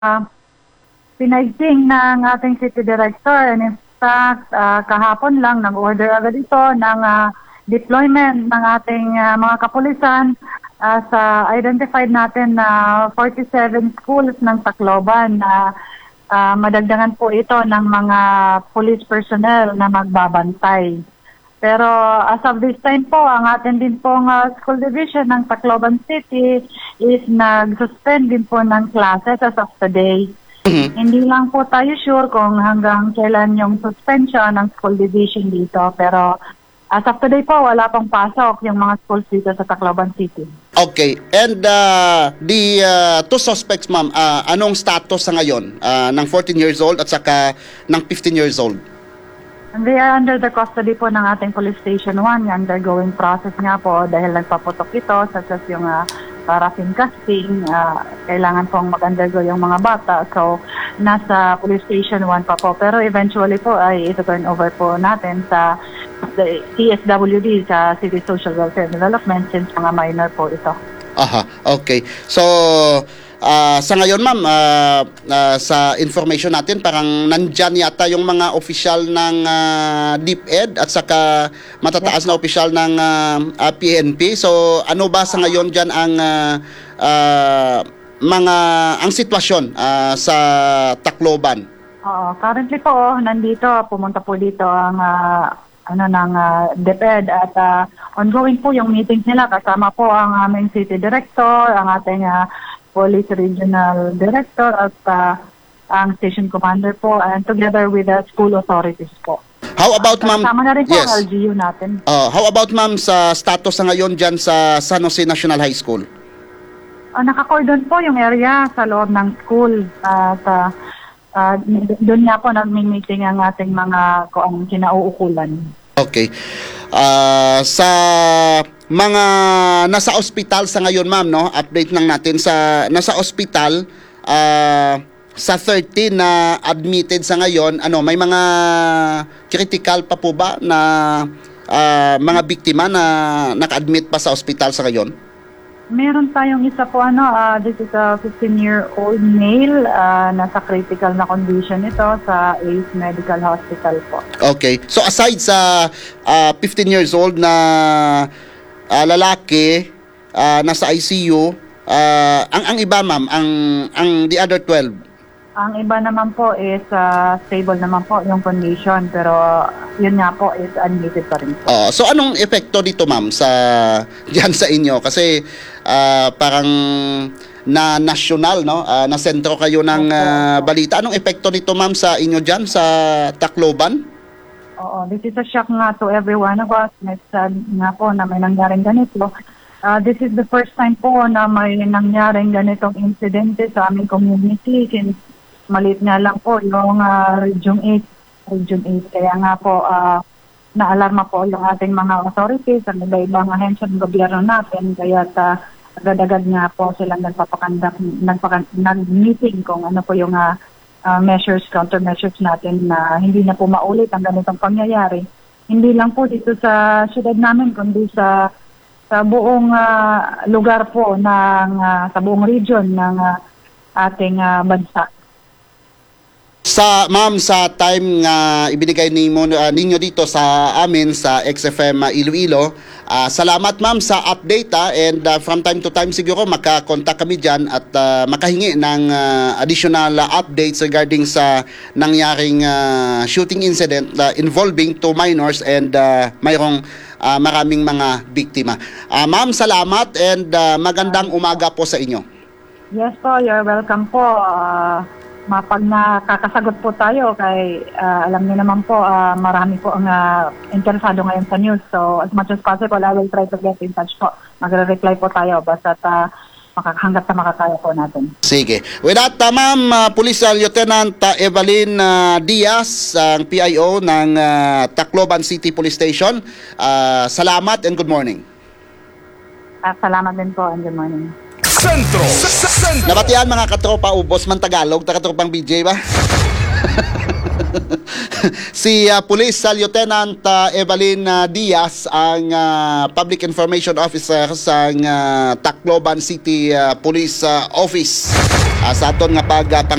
pinaigting ng ating city director, and in fact, kahapon lang nag-order agad ito ng deployment ng ating mga kapulisan sa identified natin na 47 schools ng Tacloban na madagdagan po ito ng mga police personnel na magbabantay. Pero as of this time po, ang atin din pong school division ng Tacloban City is nag-suspend din po ng classes as of today. Hindi lang po tayo sure kung hanggang kailan yung suspension ng school division dito. Pero as of today po, wala pong pasok yung mga schools dito sa Tacloban City. Okay. And the two suspects, ma'am, anong status sa ngayon ng 14 years old at saka ng 15 years old? They are under the custody po ng ating Police Station 1. Yung undergoing process nga po dahil nagpaputok ito, such as yung paraffin casting, kailangan pong mag-undergo yung mga bata. So, nasa Police Station 1 pa po. Pero eventually po ay ito-turn over po natin sa CSWD, sa City Social Welfare Development, since mga minor po ito. Aha, okay. So, sa ngayon, ma'am, sa information natin, parang nandyan yata yung mga opisyal ng DepEd at saka matataas na opisyal ng PNP. So, ano ba sa ngayon dyan ang ang sitwasyon sa Tacloban? Currently po, nandito, pumunta po dito ang ng DepEd at ongoing po yung meetings nila. Kasama po ang aming City Director, ang ating Police Regional Director at ang Station Commander po, and together with the school authorities po. How about, ma'am? Kasama na rin po ang LGU natin. How about, ma'am, sa status sa ngayon dyan sa San Jose National High School? Naka-cordon po yung area sa loob ng school. Doon nga po nag-meeting ang ating mga kinauukulan. Okay. Sa mga nasa ospital sa ngayon, ma'am, no? Update lang natin sa nasa ospital sa 13 na admitted sa ngayon, may mga critical pa po ba na mga biktima na naka-admit pa sa ospital sa ngayon? Meron tayong isa po, this is a 15-year-old male, nasa critical na condition ito sa ACE Medical Hospital po. Okay. So aside sa 15 years old na lalaki nasa ICU, ang iba, ma'am, ang the other 12? Ang iba naman po is stable naman po yung condition, pero yun nga po is admitted pa rin po. So anong epekto dito, ma'am, diyan sa inyo? Kasi parang na national, no? Na sentro kayo ng balita. Anong epekto nito, ma'am, sa inyo diyan sa Tacloban? This is a shock nga to every one of us. Next nga po na may nangyaring ganito. This is the first time po na may nangyaring ganitong insidente sa aming community, since maliit nga lang po yung Region 8. Kaya nga po naalarma po yung ating mga authorities, ang iba-ibang ahensya ng gobyerno natin. Kaya agad-agad nga po silang nag-meeting kung ano po yung countermeasures natin na hindi na po maulit ang ganitong pangyayari. Hindi lang po dito sa siyudad namin, kundi sa buong lugar po sa buong region ng ating bansa. Ma'am, sa time nga ibinigay ninyo dito sa amin sa XFM Iloilo, salamat, ma'am, sa update, and from time to time siguro makakontak kami dyan at makahingi ng additional updates regarding sa nangyaring shooting incident involving 2 minors and mayroong maraming mga biktima. Ma'am, salamat and magandang umaga po sa inyo. Yes po, you're welcome po. Pag nakakasagot po tayo, kay alam niyo naman po, marami po ang interesado ngayon sa news. So as much as possible, I will try to get in touch po. Magre-reply po tayo basta hanggat sa makakaya po natin. Sige. With that, ma'am, Police Lieutenant Evelyn Diaz, ang PIO ng Tacloban City Police Station. Salamat and good morning. Salamat din po and good morning. Sentro. Nabatian mga katropa, ubos man Tagalog, takatropang BJ ba? Si Police Lieutenant Evelyn Diaz ang Public Information Officer sa Tacloban City Police Office. Sa aton nga